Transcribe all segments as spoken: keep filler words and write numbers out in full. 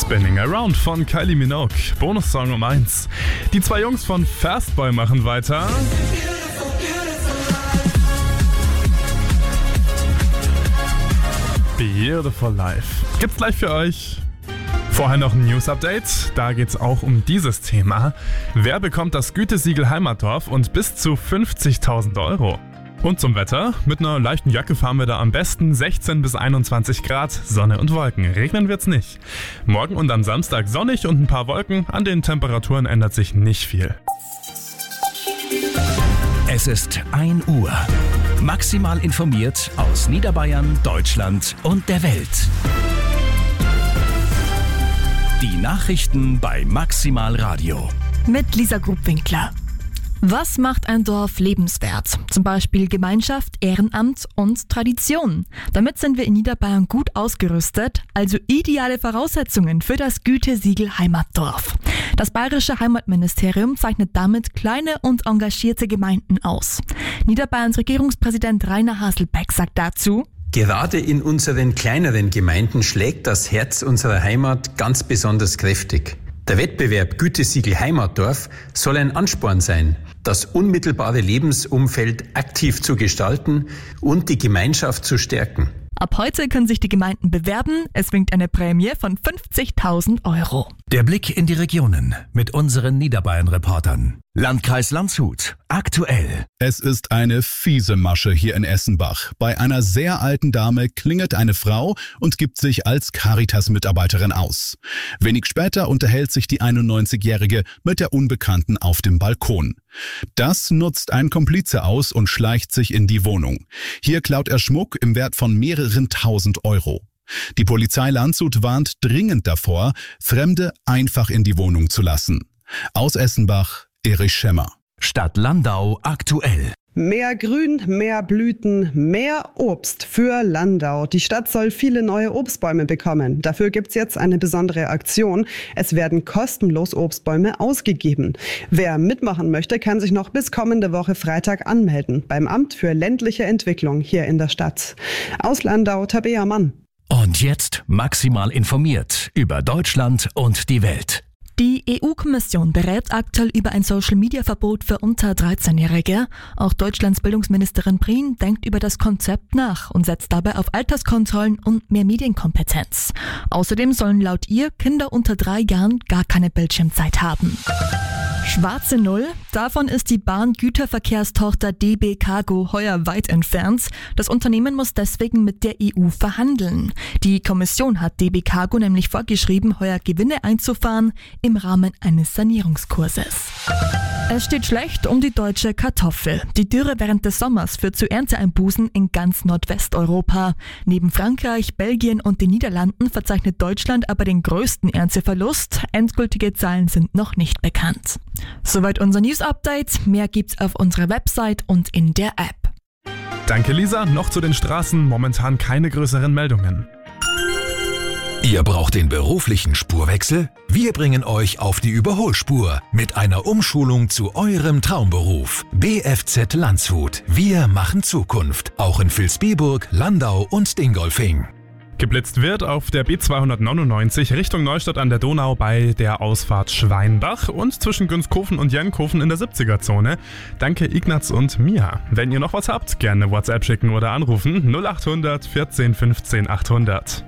Spinning Around von Kylie Minogue, Bonussong um eins. Die zwei Jungs von Fastboy machen weiter. Beautiful Life gibt's gleich für euch. Vorher noch ein News-Update, da geht's auch um dieses Thema. Wer bekommt das Gütesiegel Heimatdorf und bis zu fünfzigtausend Euro? Und zum Wetter, mit einer leichten Jacke fahren wir da am besten sechzehn bis einundzwanzig Grad, Sonne und Wolken, regnen wird's nicht. Morgen und am Samstag sonnig und ein paar Wolken, an den Temperaturen ändert sich nicht viel. Es ist ein Uhr. Maximal informiert aus Niederbayern, Deutschland und der Welt. Die Nachrichten bei Maximal Radio. Mit Lisa Grubwinkler. Was macht ein Dorf lebenswert? Zum Beispiel Gemeinschaft, Ehrenamt und Tradition. Damit sind wir in Niederbayern gut ausgerüstet, also ideale Voraussetzungen für das Gütesiegel Heimatdorf. Das Bayerische Heimatministerium zeichnet damit kleine und engagierte Gemeinden aus. Niederbayerns Regierungspräsident Rainer Haselbeck sagt dazu: Gerade in unseren kleineren Gemeinden schlägt das Herz unserer Heimat ganz besonders kräftig. Der Wettbewerb Gütesiegel Heimatdorf soll ein Ansporn sein, das unmittelbare Lebensumfeld aktiv zu gestalten und die Gemeinschaft zu stärken. Ab heute können sich die Gemeinden bewerben. Es winkt eine Prämie von fünfzigtausend Euro. Der Blick in die Regionen mit unseren Niederbayern-Reportern. Landkreis Landshut. Aktuell. Es ist eine fiese Masche hier in Essenbach. Bei einer sehr alten Dame klingelt eine Frau und gibt sich als Caritas-Mitarbeiterin aus. Wenig später unterhält sich die einundneunzigjährige mit der Unbekannten auf dem Balkon. Das nutzt ein Komplize aus und schleicht sich in die Wohnung. Hier klaut er Schmuck im Wert von mehreren tausend Euro. Die Polizei Landshut warnt dringend davor, Fremde einfach in die Wohnung zu lassen. Aus Essenbach, Erich Schemmer. Stadt Landau aktuell. Mehr Grün, mehr Blüten, mehr Obst für Landau. Die Stadt soll viele neue Obstbäume bekommen. Dafür gibt's jetzt eine besondere Aktion. Es werden kostenlos Obstbäume ausgegeben. Wer mitmachen möchte, kann sich noch bis kommende Woche Freitag anmelden beim Amt für ländliche Entwicklung hier in der Stadt. Aus Landau, Tabea Mann. Und jetzt maximal informiert über Deutschland und die Welt. Die E U-Kommission berät aktuell über ein Social-Media-Verbot für unter dreizehnjährige. Auch Deutschlands Bildungsministerin Prien denkt über das Konzept nach und setzt dabei auf Alterskontrollen und mehr Medienkompetenz. Außerdem sollen laut ihr Kinder unter drei Jahren gar keine Bildschirmzeit haben. Schwarze Null, davon ist die Bahn-Güterverkehrstochter D B Cargo heuer weit entfernt. Das Unternehmen muss deswegen mit der E U verhandeln. Die Kommission hat D B Cargo nämlich vorgeschrieben, heuer Gewinne einzufahren im Rahmen eines Sanierungskurses. Es steht schlecht um die deutsche Kartoffel. Die Dürre während des Sommers führt zu Ernteeinbußen in ganz Nordwesteuropa. Neben Frankreich, Belgien und den Niederlanden verzeichnet Deutschland aber den größten Ernteverlust. Endgültige Zahlen sind noch nicht bekannt. Soweit unser News-Update. Mehr gibt's auf unserer Website und in der App. Danke Lisa, noch zu den Straßen, momentan keine größeren Meldungen. Ihr braucht den beruflichen Spurwechsel? Wir bringen euch auf die Überholspur mit einer Umschulung zu eurem Traumberuf. B F Z Landshut. Wir machen Zukunft. Auch in Vilsbiburg, Landau und Dingolfing. Geblitzt wird auf der B zweihundertneunundneunzig Richtung Neustadt an der Donau bei der Ausfahrt Schweinbach und zwischen Günstkofen und Jenkofen in der siebziger-Zone. Danke Ignaz und Mia. Wenn ihr noch was habt, gerne WhatsApp schicken oder anrufen null achthundert vierzehn fünfzehn achthundert.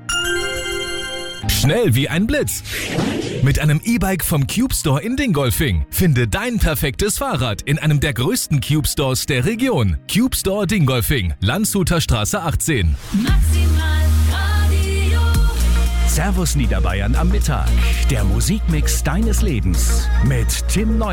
Schnell wie ein Blitz. Mit einem E-Bike vom Cube Store in Dingolfing. Finde dein perfektes Fahrrad in einem der größten Cube Stores der Region. Cube Store Dingolfing, Landshuter Straße achtzehn. Maximal Radio. Servus Niederbayern am Mittag. Der Musikmix deines Lebens mit Tim Neu.